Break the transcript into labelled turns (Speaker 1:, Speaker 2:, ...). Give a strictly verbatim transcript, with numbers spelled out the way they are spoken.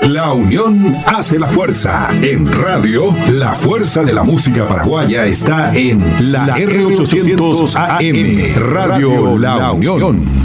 Speaker 1: La unión hace la fuerza. En radio, la fuerza de la música paraguaya está en la R ochocientos A M, Radio La Unión.